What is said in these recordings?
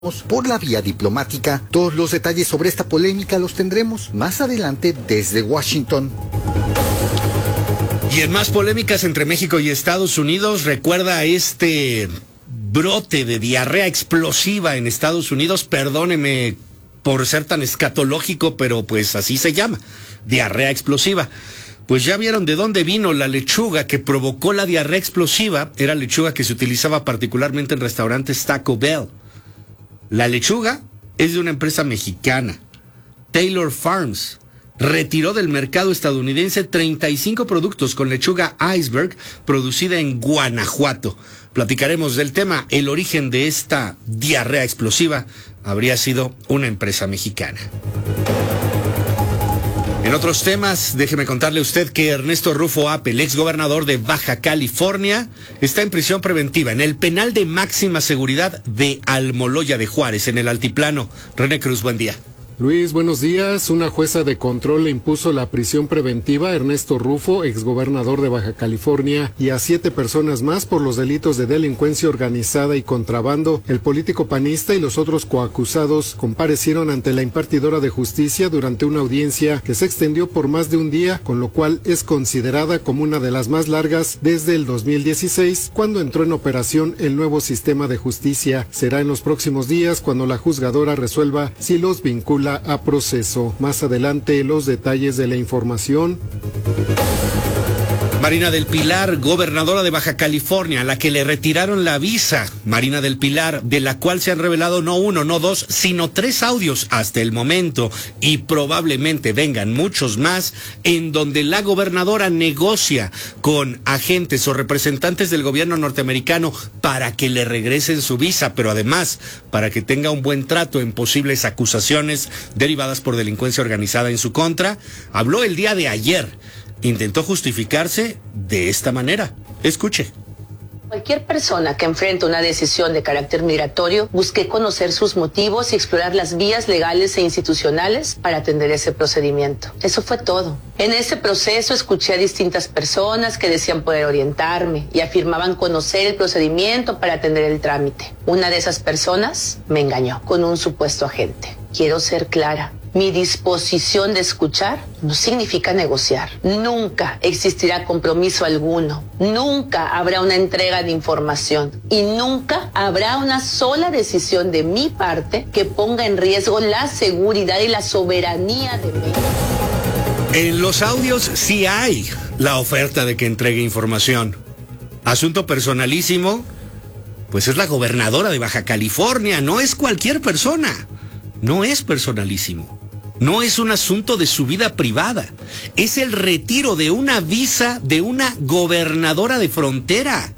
por la vía diplomática. Todos los detalles sobre esta polémica los tendremos más adelante desde Washington. Y en más polémicas entre México y Estados Unidos, recuerda este brote de diarrea explosiva en Estados Unidos. Perdóneme por ser tan escatológico, pero pues así se llama, diarrea explosiva. Pues ya vieron de dónde vino la lechuga que provocó la diarrea explosiva. Era lechuga que se utilizaba particularmente en restaurantes Taco Bell. La lechuga es de una empresa mexicana, Taylor Farms. Retiró del mercado estadounidense 35 productos con lechuga iceberg producida en Guanajuato. Platicaremos del tema. El origen de esta diarrea explosiva habría sido una empresa mexicana. En otros temas, déjeme contarle a usted que Ernesto Rufo Apel, ex gobernador de Baja California, está en prisión preventiva en el penal de máxima seguridad de Almoloya de Juárez, en el Altiplano. René Cruz, buen día. Luis, buenos días. Una jueza de control le impuso la prisión preventiva a Ernesto Rufo, exgobernador de Baja California, y a 7 personas más por los delitos de delincuencia organizada y contrabando. El político panista y los otros coacusados comparecieron ante la impartidora de justicia durante una audiencia que se extendió por más de un día, con lo cual es considerada como una de las más largas desde el 2016, cuando entró en operación el nuevo sistema de justicia. Será en los próximos días cuando la juzgadora resuelva si los vincula a proceso. Más adelante los detalles de la información. Marina del Pilar, gobernadora de Baja California, a la que le retiraron la visa. Marina del Pilar, de la cual se han revelado no uno, no dos, sino 3 audios hasta el momento, y probablemente vengan muchos más, en donde la gobernadora negocia con agentes o representantes del gobierno norteamericano para que le regresen su visa, pero además para que tenga un buen trato en posibles acusaciones derivadas por delincuencia organizada en su contra. Habló el día de ayer. Intentó justificarse de esta manera. Escuche. Cualquier persona que enfrenta una decisión de carácter migratorio busque conocer sus motivos y explorar las vías legales e institucionales para atender ese procedimiento. Eso fue todo. En ese proceso escuché a distintas personas que decían poder orientarme y afirmaban conocer el procedimiento para atender el trámite. Una de esas personas me engañó con un supuesto agente. Quiero ser clara. Mi disposición de escuchar no significa negociar. Nunca existirá compromiso alguno. Nunca habrá una entrega de información. Y nunca habrá una sola decisión de mi parte que ponga en riesgo la seguridad y la soberanía de México. En los audios sí hay la oferta de que entregue información. Asunto personalísimo, pues es la gobernadora de Baja California, no es cualquier persona. No es personalísimo. No es un asunto de su vida privada. Es el retiro de una visa de una gobernadora de frontera.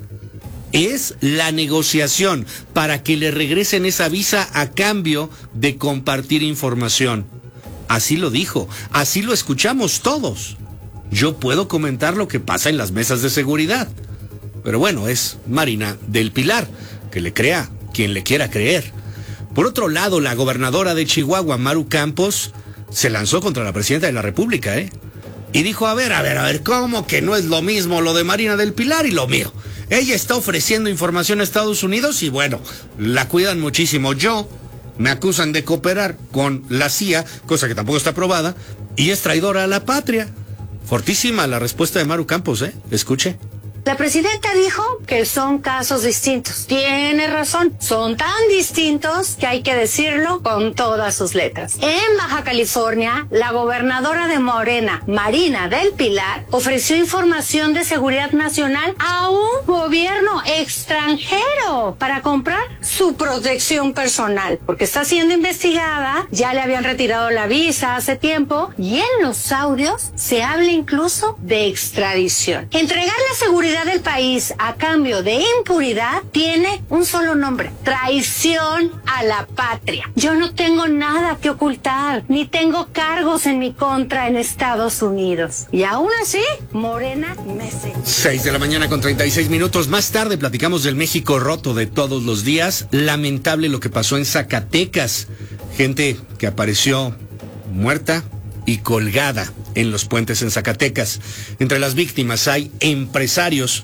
Es la negociación para que le regresen esa visa a cambio de compartir información. Así lo dijo, así lo escuchamos todos. Yo puedo comentar lo que pasa en las mesas de seguridad. Pero bueno, es Marina del Pilar, que le crea quien le quiera creer. Por otro lado, la gobernadora de Chihuahua, Maru Campos, se lanzó contra la presidenta de la República, y dijo, a ver, ¿cómo que no es lo mismo lo de Marina del Pilar y lo mío? Ella está ofreciendo información a Estados Unidos y bueno, la cuidan muchísimo. Me acusan de cooperar con la CIA, cosa que tampoco está aprobada, y es traidora a la patria. Fortísima la respuesta de Maru Campos, Escuche. La presidenta dijo que son casos distintos. Tiene razón, son tan distintos que hay que decirlo con todas sus letras. En Baja California, la gobernadora de Morena, Marina del Pilar, ofreció información de seguridad nacional a un gobierno extranjero para comprar su protección personal, porque está siendo investigada, ya le habían retirado la visa hace tiempo, y en los audios se habla incluso de extradición. Entregar la seguridad del país a cambio de impunidad tiene un solo nombre: traición a la patria. Yo no tengo nada que ocultar, ni tengo cargos en mi contra en Estados Unidos. Y aún así, Morena me seguía. 6 de la mañana con 36 minutos. Más tarde platicamos del México roto de todos los días. Lamentable lo que pasó en Zacatecas. Gente que apareció muerta y colgada en los puentes en Zacatecas. Entre las víctimas hay empresarios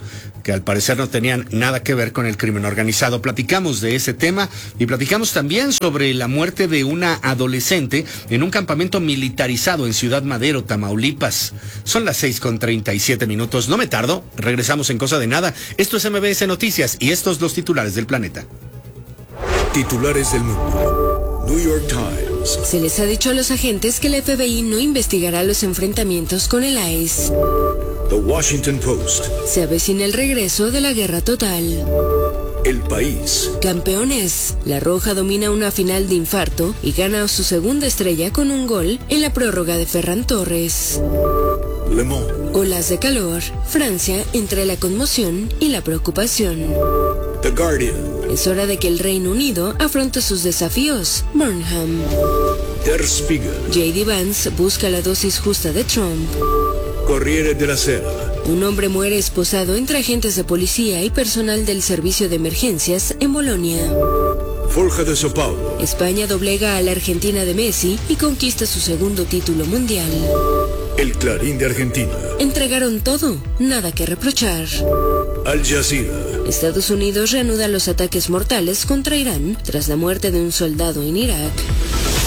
que al parecer no tenían nada que ver con el crimen organizado. Platicamos de ese tema y platicamos también sobre la muerte de una adolescente en un campamento militarizado en Ciudad Madero, Tamaulipas. Son las 6:37. No me tardo, regresamos en cosa de nada. Esto es MBS Noticias y estos los titulares del planeta. Titulares del mundo. New York Times. Se les ha dicho a los agentes que el FBI no investigará los enfrentamientos con el ICE. The Washington Post. Se avecina el regreso de la guerra total. El País. Campeones. La Roja domina una final de infarto y gana su segunda estrella con un gol en la prórroga de Ferran Torres. Le Monde. Olas de calor. Francia entre la conmoción y la preocupación. The Guardian. Es hora de que el Reino Unido afronte sus desafíos. Burnham. Der Spiegel. J.D. Vance busca la dosis justa de Trump. Corriere della Sera. Un hombre muere esposado entre agentes de policía y personal del servicio de emergencias en Bolonia. Folha de São Paulo. España doblega a la Argentina de Messi y conquista su segundo título mundial. El Clarín de Argentina. Entregaron todo, nada que reprochar. Al Jazeera. Estados Unidos reanuda los ataques mortales contra Irán tras la muerte de un soldado en Irak.